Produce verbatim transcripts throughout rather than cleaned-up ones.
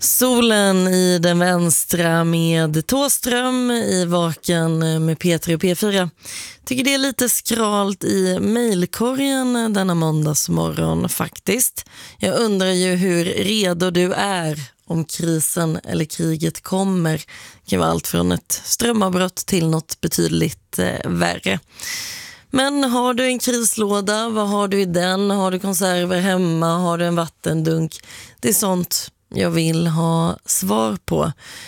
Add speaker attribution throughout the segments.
Speaker 1: Solen i den vänstra med Tåström, i Vaken med P tre och P fyra. Tycker det är lite skralt i mejlkorgen denna måndagsmorgon faktiskt. Jag undrar ju hur redo du är om krisen eller kriget kommer. Det kan vara allt från ett strömavbrott till något betydligt eh, värre. Men har du en krislåda, vad har du i den? Har du konserver hemma? Har du en vattendunk? Det är sånt jag vill ha svar på.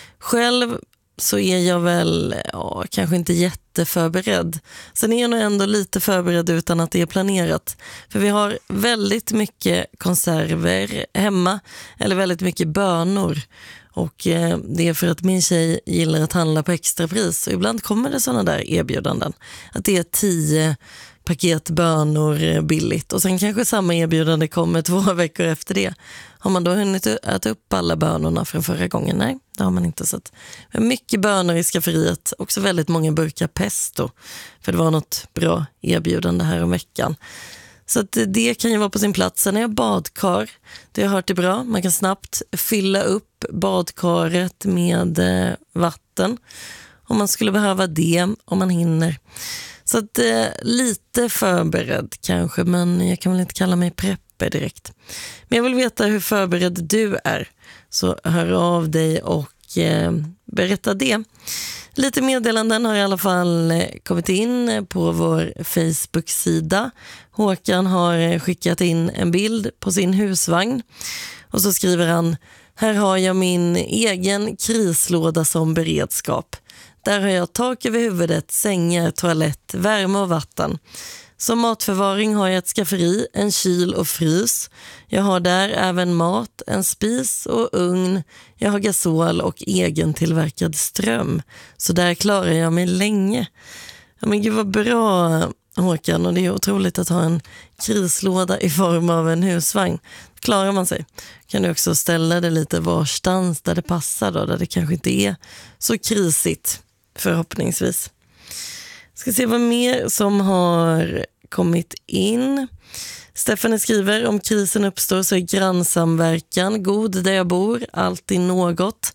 Speaker 1: Själv så är jag väl ja, kanske inte jätteförberedd. Sen är jag nog ändå lite förberedd utan att det är planerat. För vi har väldigt mycket konserver hemma, eller väldigt mycket bönor. Och eh, det är för att min tjej gillar att handla på extrapris. Och ibland kommer det sådana där erbjudanden. Att det är tio paket bönor billigt. Och sen kanske samma erbjudande kommer två veckor efter det. Har man då hunnit äta upp alla bönorna från förra gången? Nej, det har man inte sett. Vi har mycket bönor i skafferiet. Också väldigt många burkar pesto. För det var något bra erbjudande här om veckan. Så att det kan ju vara på sin plats. Sen är jag badkar. Det har jag hört är bra. Man kan snabbt fylla upp badkaret med vatten. Om man skulle behöva det, om man hinner. Så att eh, lite förberedd kanske, men jag kan väl inte kalla mig prepper direkt. Men jag vill veta hur förberedd du är. Så hör av dig och eh, berätta det. Lite meddelanden har i alla fall kommit in på vår Facebook-sida. Håkan har skickat in en bild på sin husvagn. Och så skriver han: här har jag min egen krislåda som beredskap. Där har jag tak över huvudet, sängar, toalett, värme och vatten. Som matförvaring har jag ett skafferi, en kyl och frys. Jag har där även mat, en spis och ugn. Jag har gasol och egen tillverkad ström. Så där klarar jag mig länge. Ja, men gud vad bra, Håkan. Och det är otroligt att ha en krislåda i form av en husvagn. Klarar man sig. Kan du också ställa det lite varstans där det passar då, där det kanske inte är så krisigt. Förhoppningsvis. Ska se vad mer som har kommit in. Stefan skriver: om krisen uppstår så är grannsamverkan god där jag bor. Alltid något.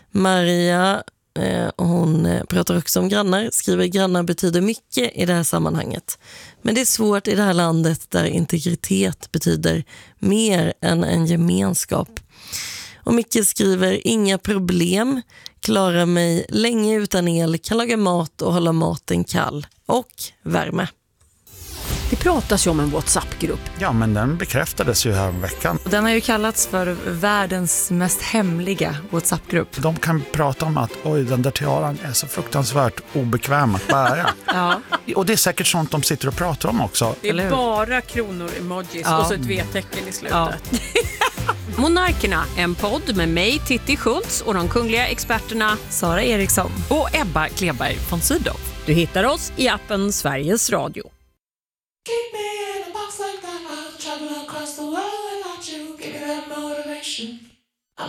Speaker 1: Maria, eh, hon pratar också om grannar. Skriver: grannar betyder mycket i det här sammanhanget. Men det är svårt i det här landet där integritet betyder mer än en gemenskap. Och Micke skriver: inga problem, klarar mig länge utan el, kan laga mat och hålla maten kall och värme.
Speaker 2: Det pratas ju om en WhatsApp-grupp.
Speaker 3: Ja, men den bekräftades ju här om veckan.
Speaker 4: Den har ju kallats för världens mest hemliga WhatsApp-grupp.
Speaker 3: De kan prata om att oj, den där tiaran är så fruktansvärt obekväm att bära.
Speaker 4: Ja.
Speaker 3: Och det är säkert sånt de sitter och pratar om också.
Speaker 5: Det är bara kronor-emojis ja. Och så ett V-tecken i slutet. Ja.
Speaker 2: Monarkerna, en podd med mig, Titti Schultz, och de kungliga experterna
Speaker 4: Sara Eriksson
Speaker 2: och Ebba Kleberg von Sydow.
Speaker 5: Du hittar oss i appen Sveriges Radio.